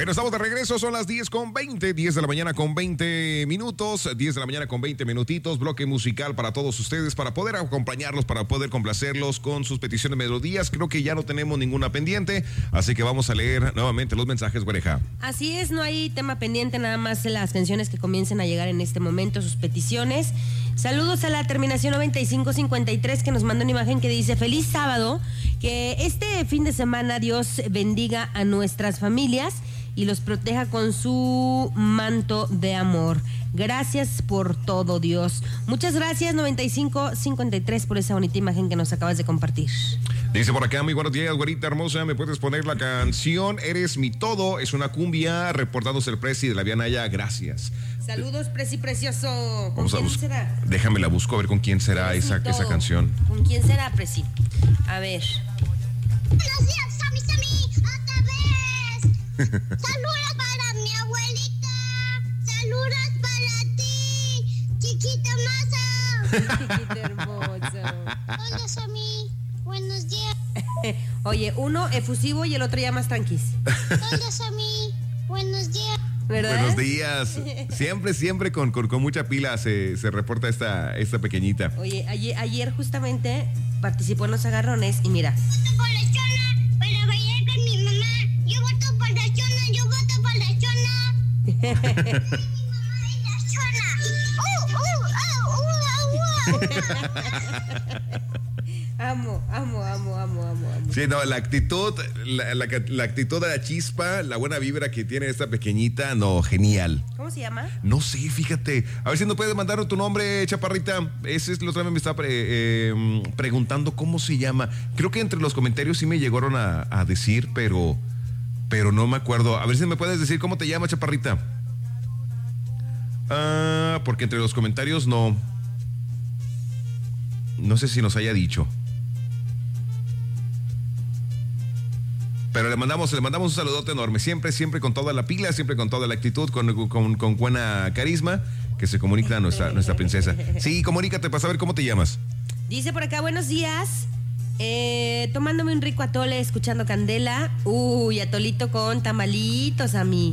Bueno, estamos de regreso, son las 10:20, 10 de la mañana con 20 minutos, 10 de la mañana con 20 minutitos, bloque musical para todos ustedes, para poder acompañarlos, para poder complacerlos con sus peticiones de melodías. Creo que ya no tenemos ninguna pendiente, así que vamos a leer nuevamente los mensajes, Güereja. Así es, no hay tema pendiente, nada más las canciones que comiencen a llegar en este momento, sus peticiones. Saludos a la terminación 9553 que nos manda una imagen que dice: feliz sábado, que este fin de semana Dios bendiga a nuestras familias y los proteja con su manto de amor. Gracias por todo, Dios. Muchas gracias, 9553, por esa bonita imagen que nos acabas de compartir. Dice por acá: muy buenos días, güerita hermosa, ¿me puedes poner la canción Eres mi todo? Es una cumbia, reportándose el Prezi de la Vía Naya, gracias. Saludos, Prezi precioso. ¿Con quién será? Déjame la busco a ver con quién será esa canción. ¿Con quién será, Prezi? A ver. Buenos días, Sammy, otra vez. Saludos para mi abuelita. Saludos para ti, chiquita masa. Chiquita hermosa. Hola, Sammy. Buenos días. Oye, uno efusivo y el otro ya más tranquis. Hola, Sammy. Buenos días. ¿Verdad? Buenos días. Siempre con mucha pila se reporta esta pequeñita. Oye, ayer justamente participó en los agarrones y mira. Voto por la Chona para bailar con mi mamá. Yo voto por la Chona, yo voto por la Chona. Mi mamá es la Chona. Amo. Sí, no, la actitud, la actitud de la chispa, la buena vibra que tiene esta pequeñita, no, genial. ¿Cómo se llama? No sé, fíjate. A ver si nos puedes mandar tu nombre, chaparrita. Ese es la otra vez me estaba preguntando cómo se llama. Creo que entre los comentarios sí me llegaron a decir, pero no me acuerdo. A ver si me puedes decir cómo te llamas, chaparrita. Porque entre los comentarios no sé si nos haya dicho. Pero le mandamos un saludote enorme, siempre con toda la pila, siempre con toda la actitud, con buena carisma, que se comunica nuestra princesa. Sí, comunícate para saber cómo te llamas. Dice por acá: buenos días, tomándome un rico atole, escuchando Candela. Uy, atolito con tamalitos a mí.